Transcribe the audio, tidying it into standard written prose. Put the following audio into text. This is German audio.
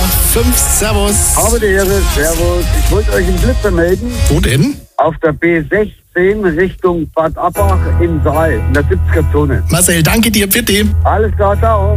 5. Servus. Habe die Ehre, servus. Ich wollte euch einen Blitzer melden. Wo denn? Auf der B16 Richtung Bad Abbach im Saal, in der 70er-Zone. Marcel, danke dir, bitte. Alles klar, ciao.